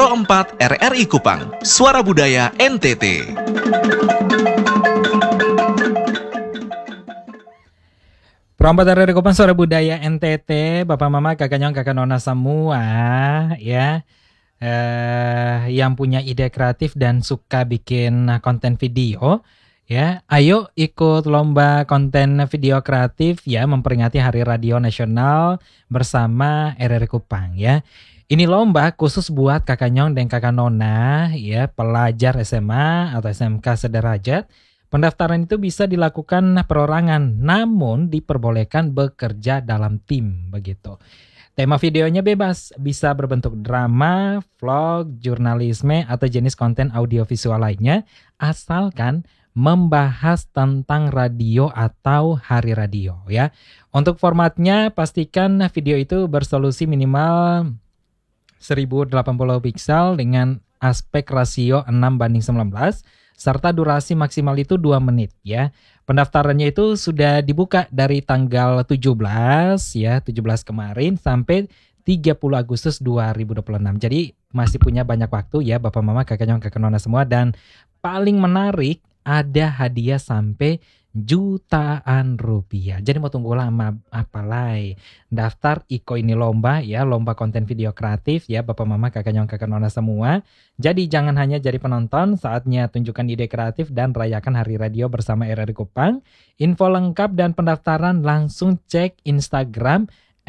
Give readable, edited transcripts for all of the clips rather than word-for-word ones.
Pro 4 RRI Kupang, Suara Budaya NTT. Pro 4 RRI Kupang, Suara Budaya NTT, Bapak Mama, Kakak Nyong, Kakak Nona semua ya. Yang punya ide kreatif dan suka bikin konten video ya, ayo ikut lomba konten video kreatif ya, memperingati Hari Radio Nasional bersama RRI Kupang ya. Ini lomba khusus buat Kakak Nyong dan Kakak Nona ya, pelajar SMA atau SMK sederajat. Pendaftaran itu bisa dilakukan perorangan, namun diperbolehkan bekerja dalam tim begitu. Tema videonya bebas, bisa berbentuk drama, vlog, jurnalisme, atau jenis konten audiovisual lainnya, asalkan membahas tentang radio atau hari radio ya. Untuk formatnya, pastikan video itu bersolusi minimal 1080 pixel dengan aspek rasio 6:19, serta durasi maksimal itu 2 menit ya. Pendaftarannya itu sudah dibuka dari tanggal 17 ya, 17 kemarin sampai 30 Agustus 2026. Jadi masih punya banyak waktu ya Bapak Mama, Kakak Nyong, Kakak Nona semua. Dan paling menarik, ada hadiah sampai jutaan rupiah. Jadi mau tunggu lama apalai. Daftar Iko ini lomba ya, lomba konten video kreatif ya Bapak Mama, Kakak Nyong, Kakak Nona semua. Jadi jangan hanya jadi penonton, saatnya tunjukkan ide kreatif dan rayakan Hari Radio bersama RRI Kupang. Info lengkap dan pendaftaran langsung cek Instagram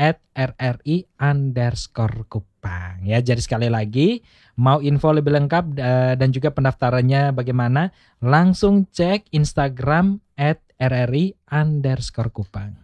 @rri_kupang ya. Jadi sekali lagi, mau info lebih lengkap dan juga pendaftarannya bagaimana, langsung cek Instagram @rri_kupang.